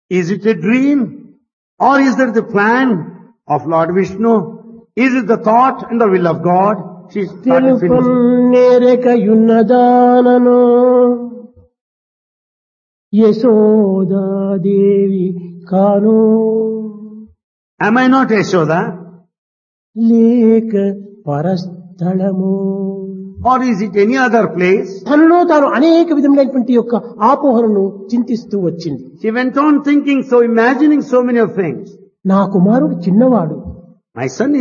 Is it a dream? Or is that the plan of Lord Vishnu? Is it the thought and the will of God? She started finishing. నేరేకయున్నదానను Yashoda Devi కాను Am I not Yashoda? లేక పరస్థలము Or is it any other place? తనలో తాను అనేక విధములైనటువంటి యొక్క ఆపోహలను చింతిస్తూ వచ్చింది. She went on thinking, so imagining so many of things. నా కుమారుడు చిన్నవాడు, My son